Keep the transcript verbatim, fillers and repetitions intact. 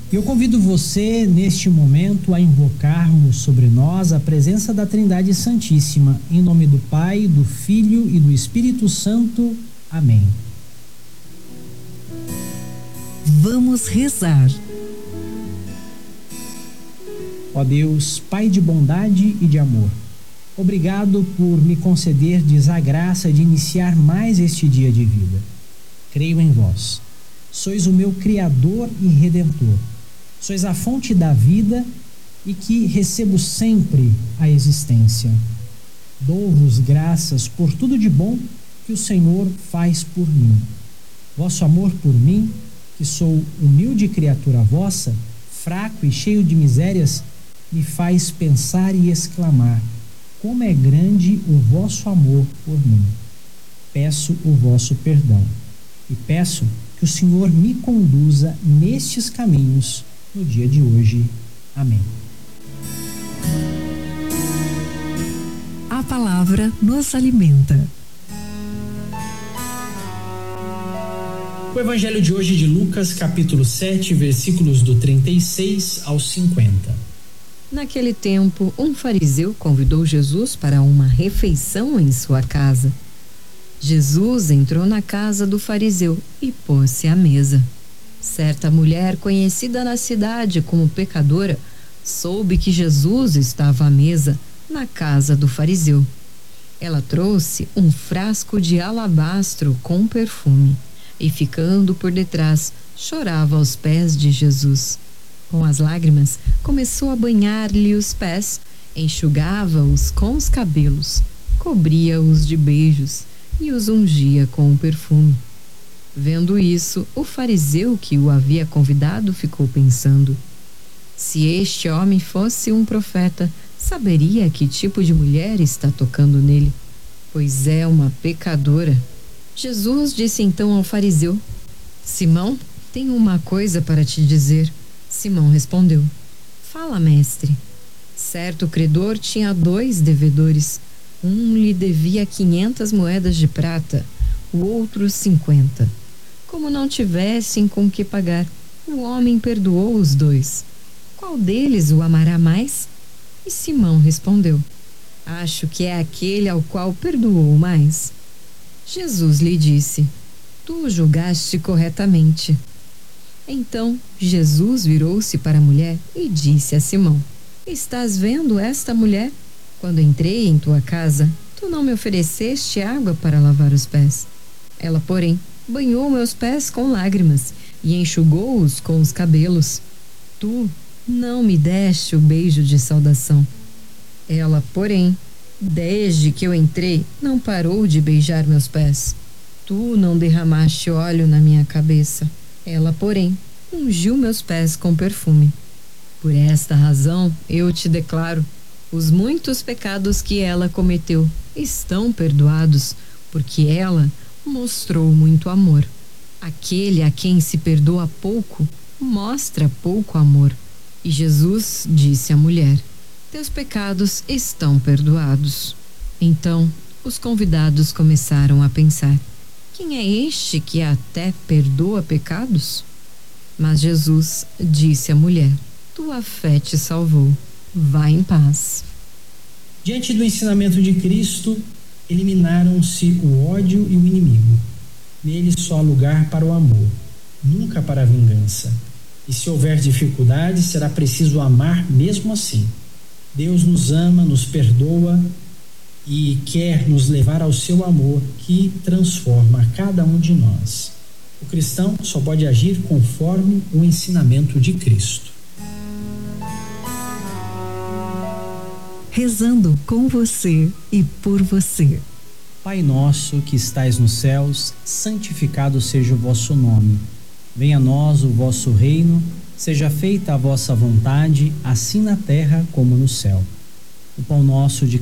Eu convido você, neste momento, a invocarmos sobre nós a presença da Trindade Santíssima, em nome do Pai, do Filho e do Espírito Santo. Amém. Vamos rezar. Ó Deus, Pai de bondade e de amor, obrigado por me concederdes a graça de iniciar mais este dia de vida. Creio em vós. Sois o meu Criador e Redentor. Sois a fonte da vida e que recebo sempre a existência. Dou-vos graças por tudo de bom que o Senhor faz por mim. Vosso amor por mim, que sou humilde criatura vossa, fraco e cheio de misérias, me faz pensar e exclamar: como é grande o vosso amor por mim. Peço o vosso perdão e peço que o Senhor me conduza nestes caminhos no dia de hoje. Amém. A palavra nos alimenta. O evangelho de hoje de Lucas, capítulo sete, versículos do trinta e seis ao cinquenta. Naquele tempo, um fariseu convidou Jesus para uma refeição em sua casa. Jesus entrou na casa do fariseu e pôs-se à mesa. Certa mulher, conhecida na cidade como pecadora, soube que Jesus estava à mesa na casa do fariseu. Ela trouxe um frasco de alabastro com perfume e, ficando por detrás, chorava aos pés de Jesus. Com as lágrimas, começou a banhar-lhe os pés, enxugava-os com os cabelos, cobria-os de beijos e os ungia com o perfume. Vendo isso, o fariseu que o havia convidado ficou pensando: se este homem fosse um profeta, saberia que tipo de mulher está tocando nele, pois é uma pecadora. Jesus disse então ao fariseu: Simão, tenho uma coisa para te dizer. Simão respondeu: fala, mestre. Certo credor tinha dois devedores. Um lhe devia quinhentas moedas de prata, o outro cinquenta. Como não tivessem com que pagar, o homem perdoou os dois. Qual deles o amará mais? E Simão respondeu: acho que é aquele ao qual perdoou mais. Jesus lhe disse: tu julgaste corretamente. Então Jesus virou-se para a mulher e disse a Simão: estás vendo esta mulher? Quando entrei em tua casa, tu não me ofereceste água para lavar os pés. Ela, porém, banhou meus pés com lágrimas e enxugou-os com os cabelos. Tu não me deste o beijo de saudação. Ela, porém, desde que eu entrei, não parou de beijar meus pés. Tu não derramaste óleo na minha cabeça. Ela, porém, ungiu meus pés com perfume. Por esta razão, eu te declaro: os muitos pecados que ela cometeu estão perdoados, porque ela mostrou muito amor. Aquele a quem se perdoa pouco, mostra pouco amor. E Jesus disse à mulher: teus pecados estão perdoados. Então, os convidados começaram a pensar: quem é este que até perdoa pecados? Mas Jesus disse à mulher: tua fé te salvou. Vá em paz. Diante do ensinamento de Cristo, eliminaram-se o ódio e o inimigo. Nele só há lugar para o amor, nunca para a vingança. E se houver dificuldade, será preciso amar mesmo assim. Deus nos ama, nos perdoa e quer nos levar ao seu amor, que transforma cada um de nós. O cristão só pode agir conforme o ensinamento de Cristo. Rezando com você e por você. Pai nosso que estais nos céus, santificado seja o vosso nome. Venha a nós o vosso reino, seja feita a vossa vontade, assim na terra como no céu. O pão nosso de